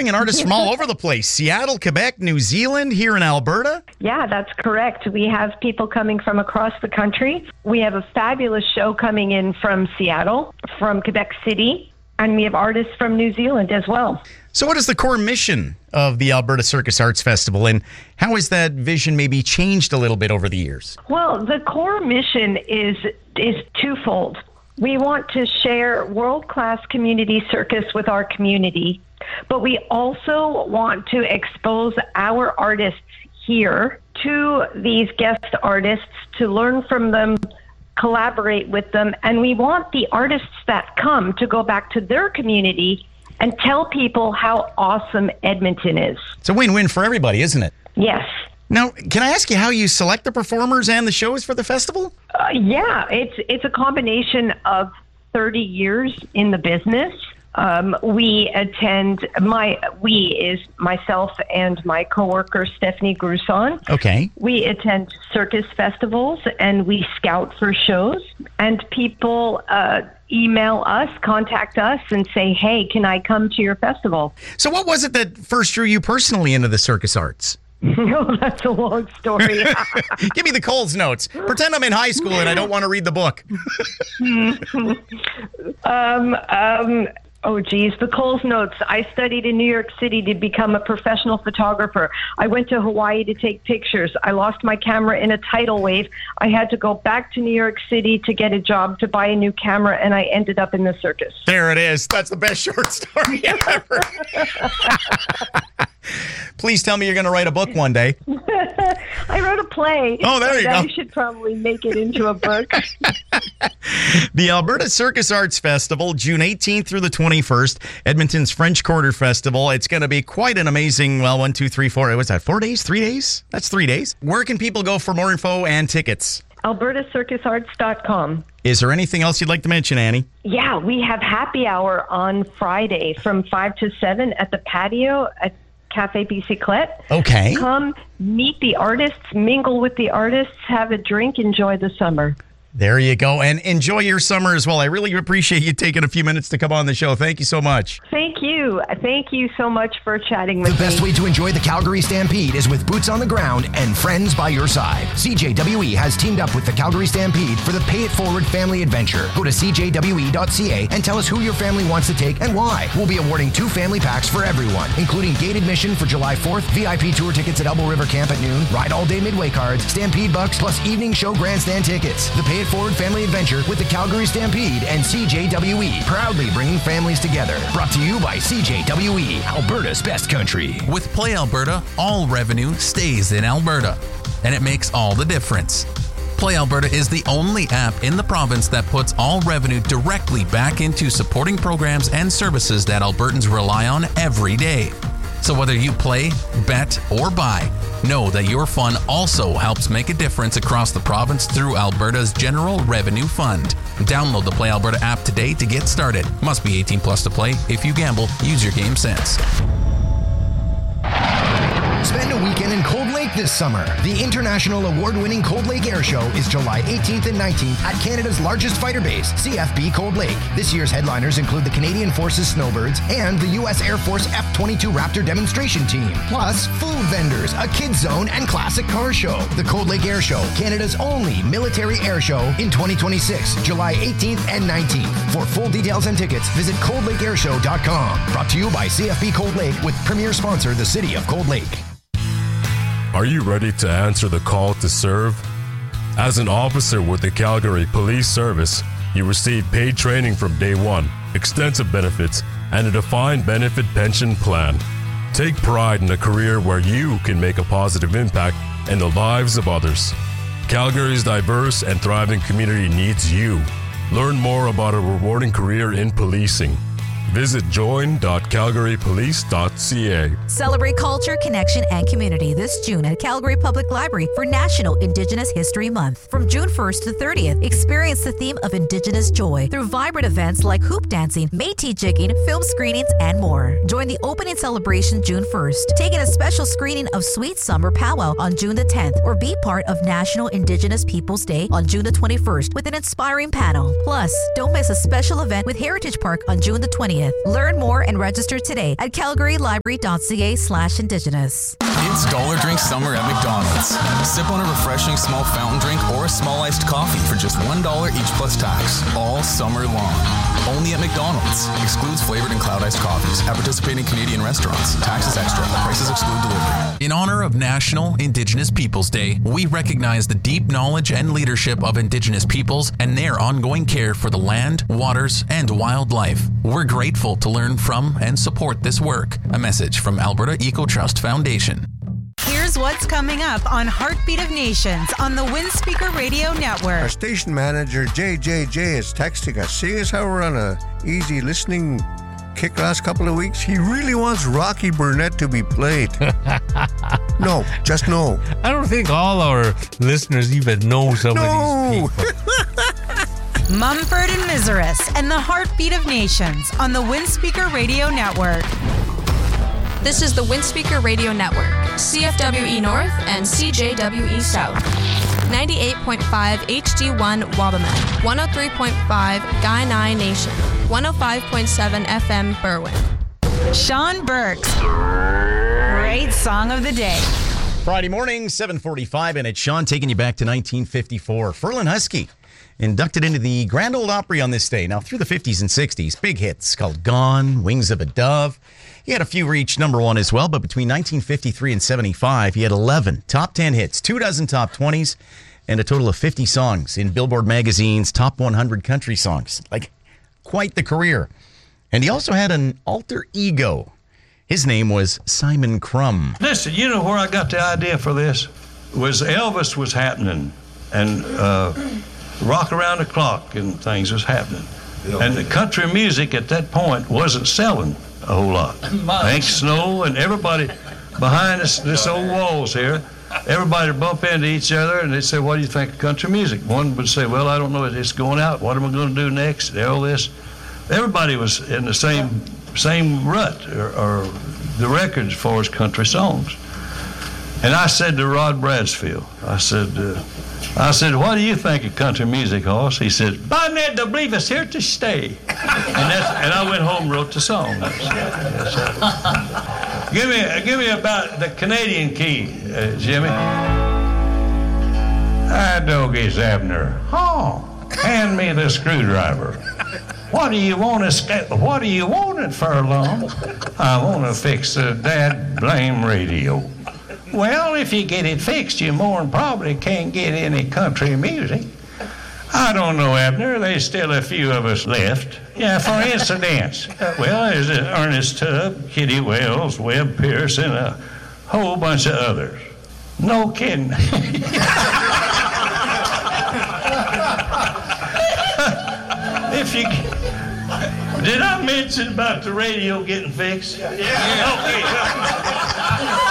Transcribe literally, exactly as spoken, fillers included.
bringing artists from all over the place. Seattle, Quebec, New Zealand, here in Alberta. Yeah, that's correct. We have people coming from across the country. We have a fabulous show coming in from Seattle, from Quebec City, and we have artists from New Zealand as well. So what is the core mission of the Alberta Circus Arts Festival, and how has that vision maybe changed a little bit over the years? Well, the core mission is is twofold. We want to share world-class community circus with our community, but we also want to expose our artists here to these guest artists to learn from them, collaborate with them, and we want the artists that come to go back to their community and tell people how awesome Edmonton is. It's a win-win for everybody, isn't it? Yes. Now, can I ask you how you select the performers and the shows for the festival? Uh, yeah, it's it's a combination of thirty years in the business. Um, we attend, my we is myself and my coworker Stephanie Gruson. Okay. We attend circus festivals and we scout for shows, and people uh, email us, contact us and say, hey, can I come to your festival? So what was it that first drew you personally into the circus arts? No, that's a long story. Give me the Coles notes. Pretend I'm in high school and I don't want to read the book. um, um, oh, geez, the Coles notes. I studied in New York City to become a professional photographer. I went to Hawaii to take pictures. I lost my camera in a tidal wave. I had to go back to New York City to get a job to buy a new camera, and I ended up in the circus. There it is. That's the best short story ever. Please tell me you're going to write a book one day. I wrote a play. Oh, there you go. I should probably make it into a book. The Alberta Circus Arts Festival, June eighteenth through the twenty-first, Edmonton's French Quarter Festival. It's going to be quite an amazing, well, one, two, three, four. Was that four days? Three days? That's three days. Where can people go for more info and tickets? alberta circus arts dot com. Is there anything else you'd like to mention, Annie? Yeah, we have happy hour on Friday from five to seven at the patio at Cafe Bicyclette. Okay. Come meet the artists, mingle with the artists, have a drink, enjoy the summer. There you go. And enjoy your summer as well. I really appreciate you taking a few minutes to come on the show. Thank you so much. Thank you. Thank you so much for chatting with me. The best way to enjoy the Calgary Stampede is with boots on the ground and friends by your side. C J W E has teamed up with the Calgary Stampede for the Pay It Forward Family Adventure. Go to c j w e dot c a and tell us who your family wants to take and why. We'll be awarding two family packs for everyone, including gate admission for July fourth, V I P tour tickets at Elbow River Camp at noon, ride all day midway cards, Stampede bucks, plus evening show grandstand tickets. The Pay It Forward Family Adventure with the Calgary Stampede and C J W E, proudly bringing families together. Brought to you by C J W E, Alberta's best country. With Play Alberta, all revenue stays in Alberta, and it makes all the difference. Play Alberta is the only app in the province that puts all revenue directly back into supporting programs and services that Albertans rely on every day. So whether you play, bet, or buy, know that your fun also helps make a difference across the province through Alberta's General Revenue Fund. Download the Play Alberta app today to get started. Must be eighteen plus to play. If you gamble, use your game sense. Spend a weekend in Cold Lake this summer. The international award-winning Cold Lake Air Show is July eighteenth and nineteenth at Canada's largest fighter base, C F B Cold Lake. This year's headliners include the Canadian Forces Snowbirds and the U S Air Force F twenty-two Raptor demonstration team. Plus, food vendors, a kids zone, and classic car show. The Cold Lake Air Show, Canada's only military air show in twenty twenty-six, July eighteenth and nineteenth. For full details and tickets, visit cold lake air show dot com. Brought to you by C F B Cold Lake with premier sponsor, the City of Cold Lake. Are you ready to answer the call to serve? As an officer with the Calgary Police Service, you receive paid training from day one, extensive benefits, and a defined benefit pension plan. Take pride in a career where you can make a positive impact in the lives of others. Calgary's diverse and thriving community needs you. Learn more about a rewarding career in policing. Visit join dot calgary police dot c a. Celebrate culture, connection, and community this June at Calgary Public Library for National Indigenous History Month. From June first to thirtieth, experience the theme of Indigenous joy through vibrant events like hoop dancing, Métis jigging, film screenings, and more. Join the opening celebration June first. Take in a special screening of Sweet Summer Powwow on June the tenth, or be part of National Indigenous Peoples Day on June the twenty-first with an inspiring panel. Plus, don't miss a special event with Heritage Park on June the twentieth. thirtieth. Learn more and register today at calgarylibrary.ca slash indigenous. It's Dollar Drink Summer at McDonald's. Sip on a refreshing small fountain drink or a small iced coffee for just one dollar each plus tax, all summer long. Only at McDonald's. Excludes flavored and cloud iced coffees at participating Canadian restaurants. Taxes extra. Prices exclude delivery. In honor of National Indigenous Peoples Day, we recognize the deep knowledge and leadership of Indigenous peoples and their ongoing care for the land, waters, and wildlife. We're grateful to learn from and support this work. A message from Alberta Eco Trust Foundation. Here's what's coming up on Heartbeat of Nations on the Windspeaker Radio Network. Our station manager, J J J, is texting us. See us how we're on a easy listening kick last couple of weeks? He really wants Rocky Burnett to be played. No, just no. I don't think all our listeners even know some no. of these people. Mumford and Miseris and the Heartbeat of Nations on the Windspeaker Radio Network. This is the Windspeaker Radio Network, C F W E North and C J W E South. ninety-eight point five H D one Wabamun, one oh three point five Guyanai Nation, one oh five point seven F M Berwyn. Sean Burks, great song of the day. Friday morning, seven forty-five, and it's Sean taking you back to nineteen fifty-four. Ferlin Husky inducted into the Grand Ole Opry on this day. Now, through the fifties and sixties, big hits called Gone, Wings of a Dove. He had a few reach number one as well, but between nineteen fifty-three and seventy-five, he had eleven top ten hits, two dozen top twenties, and a total of fifty songs in Billboard Magazine's top one hundred country songs. Like, quite the career. And he also had an alter ego. His name was Simon Crumb. Listen, you know where I got the idea for this? Was Elvis was happening, and uh, Rock Around the Clock and things was happening. And the country music at that point wasn't selling a whole lot. Hank Snow and everybody behind this, this old walls here, everybody would bump into each other and they'd say, what do you think of country music? One would say, well, I don't know, it's going out. What am I going to do next? And all this. Everybody was in the same same rut, or, or the records as far as country songs. And I said to Rod Bradsfield, I said, uh, I said, what do you think of country music, Hoss? He said, by Ned, I believe it's here to stay. And, that's, and I went home and wrote the song. Yes, give me, give me about the Canadian key, uh, Jimmy. Hi, Doggies Abner. Oh, hand me the screwdriver. What do you want to? What do you want it for, Lum? I want to fix the dad blame radio. Well, if you get it fixed, you more than probably can't get any country music. I don't know, Abner. There's still a few of us left. Yeah, for instance. Well, there's Ernest Tubb, Kitty Wells, Webb Pierce, and a whole bunch of others. No kidding. If you... Did I mention about the radio getting fixed? Yeah. Okay.